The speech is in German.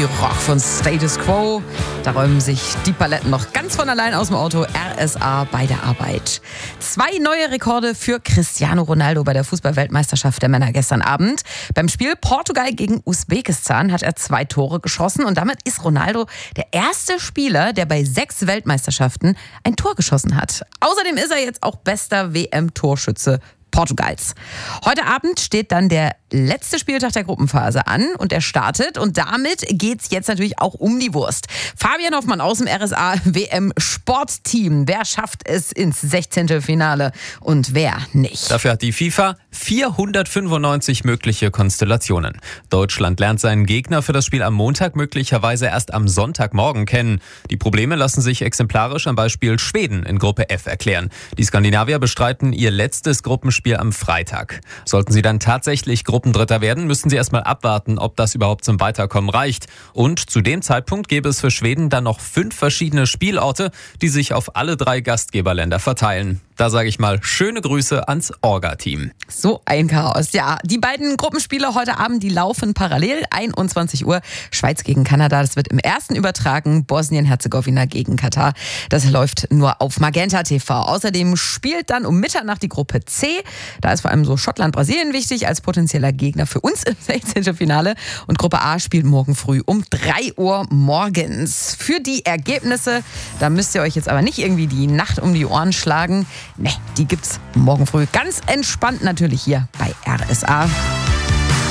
Rock von Status Quo. Da räumen sich die Paletten noch ganz von allein aus dem Auto. RSA bei der Arbeit. 2 neue Rekorde für Cristiano Ronaldo bei der Fußball-Weltmeisterschaft der Männer gestern Abend. Beim Spiel Portugal gegen Usbekistan hat er 2 Tore geschossen und damit ist Ronaldo der erste Spieler, der bei 6 Weltmeisterschaften ein Tor geschossen hat. Außerdem ist er jetzt auch bester WM-Torschütze Portugals. Heute Abend steht dann der letzte Spieltag der Gruppenphase an und er startet und damit geht's jetzt natürlich auch um die Wurst. Fabian Hoffmann aus dem RSA WM-Sportteam. Wer schafft es ins 16. Finale und wer nicht? Dafür hat die FIFA 495 mögliche Konstellationen. Deutschland lernt seinen Gegner für das Spiel am Montag möglicherweise erst am Sonntagmorgen kennen. Die Probleme lassen sich exemplarisch am Beispiel Schweden in Gruppe F erklären. Die Skandinavier bestreiten ihr letztes Gruppenspiel am Freitag. Sollten sie dann tatsächlich Gruppendritter werden, müssen sie erstmal abwarten, ob das überhaupt zum Weiterkommen reicht. Und zu dem Zeitpunkt gäbe es für Schweden dann noch 5 verschiedene Spielorte, die sich auf alle 3 Gastgeberländer verteilen. Da sage ich mal schöne Grüße ans Orga-Team. So ein Chaos. Ja, die beiden Gruppenspiele heute Abend, die laufen parallel. 21 Uhr Schweiz gegen Kanada. Das wird im ersten übertragen. Bosnien-Herzegowina gegen Katar. Das läuft nur auf Magenta TV. Außerdem spielt dann um Mitternacht die Gruppe C. Da ist vor allem so Schottland-Brasilien wichtig als potenzieller Gegner für uns im 16. Finale. Und Gruppe A spielt morgen früh um 3 Uhr morgens. Für die Ergebnisse, da müsst ihr euch jetzt aber nicht irgendwie die Nacht um die Ohren schlagen. Ne, die gibt's morgen früh ganz entspannt natürlich hier bei RSA.